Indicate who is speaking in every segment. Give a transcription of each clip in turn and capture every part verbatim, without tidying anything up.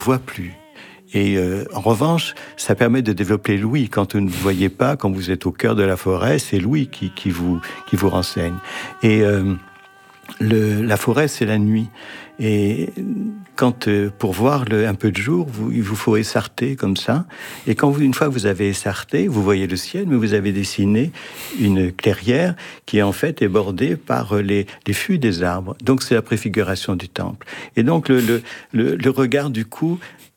Speaker 1: voit plus. Et euh, en revanche, ça permet de développer l'ouïe. Quand vous ne voyez pas, quand vous êtes au cœur de la forêt, c'est l'ouïe qui, qui, vous, qui vous renseigne. Et euh, le, la forêt, c'est la nuit. Et quand, euh, pour voir le, un peu de jour, vous, il vous faut essarter comme ça. Et quand vous, une fois que vous avez essarté, vous voyez le ciel, mais vous avez dessiné une clairière qui en fait est bordée par les, les fûts des arbres. Donc c'est la préfiguration du temple. Et donc le, le, le, le regard du coup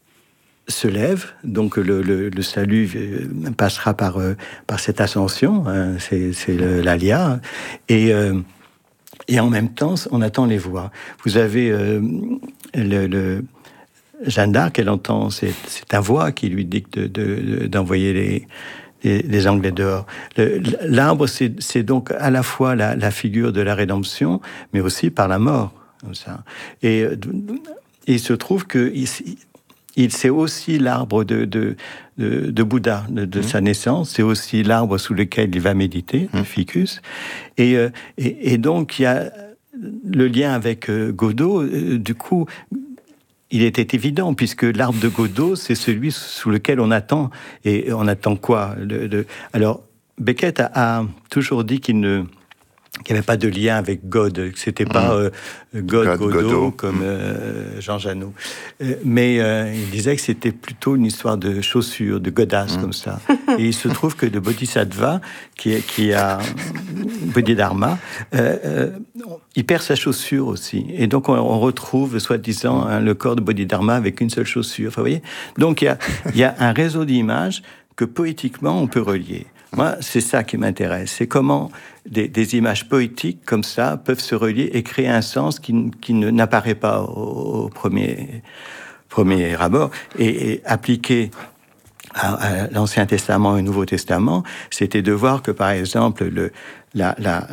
Speaker 1: se lève, donc le, le, le salut passera par, par cette ascension, hein, c'est, c'est le, l'alia, et, euh, et en même temps, on attend les voix. Vous avez euh, le, le Jeanne d'Arc, elle entend, c'est, c'est ta voix qui lui dicte de, de, d'envoyer les, les, les Anglais dehors. Le, l'arbre, c'est, c'est donc à la fois la, la figure de la rédemption, mais aussi par la mort, comme ça. Et, et il se trouve que ici, Il, c'est aussi l'arbre de, de, de, de Bouddha, de, de mmh. sa naissance. C'est aussi l'arbre sous lequel il va méditer, mmh. le ficus. Et, euh, et, et donc, il y a le lien avec euh, Godot. Euh, du coup, il était évident, puisque l'arbre de Godot, c'est celui sous lequel on attend. Et on attend quoi le, le... Alors, Beckett a, a toujours dit qu'il ne... qu'il n'y avait pas de lien avec God, que c'était pas euh, God, God Godot, Godot comme euh, Jean Janot. Euh, mais euh, il disait que c'était plutôt une histoire de chaussures, de godasses, mm. comme ça. Et il se trouve que le Bodhisattva, qui, qui a Bodhidharma, euh, euh, il perd sa chaussure aussi. Et donc on, on retrouve, soi-disant, hein, le corps de Bodhidharma avec une seule chaussure. Enfin, vous voyez ? Donc il y a, il y a un réseau d'images que poétiquement on peut relier. Moi, c'est ça qui m'intéresse. C'est comment des, des images poétiques comme ça peuvent se relier et créer un sens qui, qui ne, n'apparaît pas au, au premier, premier abord. Et, et appliquer à, à l'Ancien Testament et au Nouveau Testament, c'était de voir que, par exemple, le, la, la,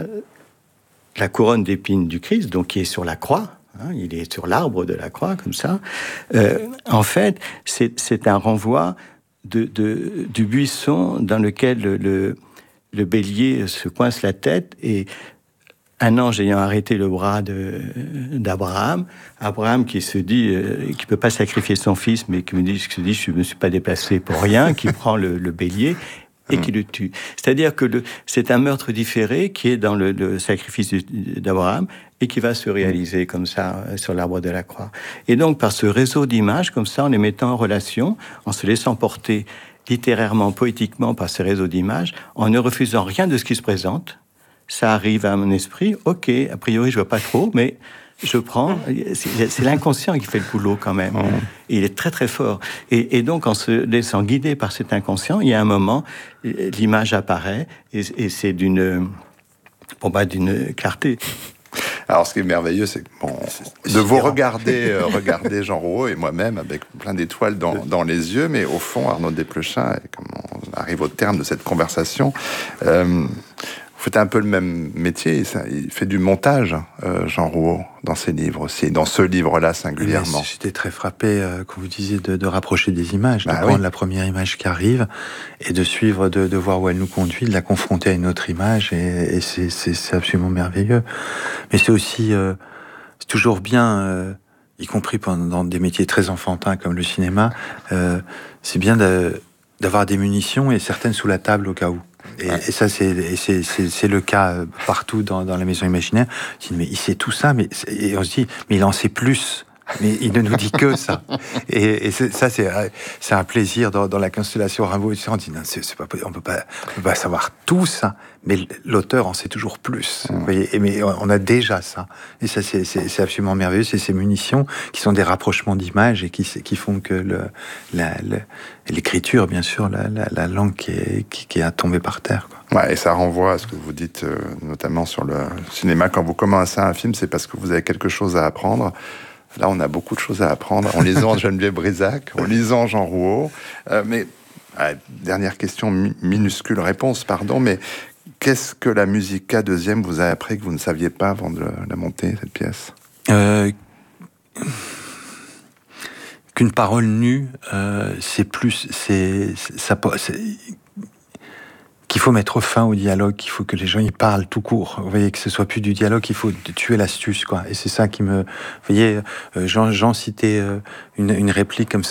Speaker 1: la couronne d'épines du Christ, donc qui est sur la croix, hein, il est sur l'arbre de la croix, comme ça, euh, en fait, c'est, c'est un renvoi De, de, du buisson dans lequel le, le, le bélier se coince la tête, et un ange ayant arrêté le bras de, d'Abraham, Abraham qui se dit, euh, qui peut pas sacrifier son fils, mais qui me dit, qui se dit, je me suis pas déplacé pour rien, qui prend le, le bélier et qui le tue. C'est-à-dire que le, c'est un meurtre différé qui est dans le, le sacrifice d'Abraham et qui va se réaliser comme ça sur l'arbre de la croix. Et donc, par ce réseau d'images, comme ça, en les mettant en relation, en se laissant porter littérairement, poétiquement par ce réseau d'images, en ne refusant rien de ce qui se présente, ça arrive à mon esprit, ok, a priori je vois pas trop, mais je prends, c'est, c'est l'inconscient qui fait le boulot quand même. Et il est très très fort. Et, et donc, en se laissant guider par cet inconscient, il y a un moment, l'image apparaît, et, et c'est d'une, bon, bah, d'une clarté.
Speaker 2: Alors, ce qui est merveilleux, c'est bon, de vous regarder, euh, regarder Jean Rouault et moi-même avec plein d'étoiles dans, dans les yeux, mais au fond, Arnaud Desplechin, comme on arrive au terme de cette conversation, euh, vous faites un peu le même métier. Il fait du montage, euh, Jean Rouault, dans ses livres aussi, dans ce livre-là singulièrement.
Speaker 3: Mais j'étais très frappé, euh, quand vous disiez de, de rapprocher des images, de
Speaker 2: bah
Speaker 3: prendre
Speaker 2: oui.
Speaker 3: la première image qui arrive et de suivre, de, de voir où elle nous conduit, de la confronter à une autre image, et, et c'est, c'est, c'est absolument merveilleux. Mais c'est aussi, euh, c'est toujours bien, euh, y compris pendant, dans des métiers très enfantins comme le cinéma, euh, c'est bien de, d'avoir des munitions et certaines sous la table au cas où. Et, ouais. et ça, c'est, et c'est, c'est, c'est le cas partout dans, dans la maison imaginaire. Mais il sait tout ça, mais et on se dit, mais il en sait plus. Mais il ne nous dit que ça. Et, et c'est, ça, c'est, c'est un plaisir dans, dans la constellation Rimbaud. On dit, non, c'est, c'est pas, on peut pas, on peut pas savoir tout ça, mais l'auteur en sait toujours plus. Mmh. Vous voyez, et, mais on a déjà ça. Et ça, c'est, c'est, c'est absolument merveilleux. C'est ces munitions qui sont des rapprochements d'images et qui, qui font que le, la, le, l'écriture, bien sûr, la, la, la langue qui est, qui, qui est tombée par terre, quoi.
Speaker 2: Ouais, et ça renvoie à ce que vous dites, euh, notamment sur le cinéma. Quand vous commencez un film, c'est parce que vous avez quelque chose à apprendre. Là, on a beaucoup de choses à apprendre en lisant Geneviève Brisac, en lisant Jean Rouault. Euh, mais, euh, dernière question, mi- minuscule réponse, pardon, mais qu'est-ce que la Musica deuxième vous a appris que vous ne saviez pas avant de la monter, cette pièce ?
Speaker 3: euh, Qu'une parole nue, euh, c'est plus... C'est, c'est, ça, c'est, qu'il faut mettre fin au dialogue, qu'il faut que les gens y parlent tout court. Vous voyez, que ce soit plus du dialogue, il faut tuer l'astuce, quoi. Et c'est ça qui me... Vous voyez, Jean, Jean citait une, une réplique comme ça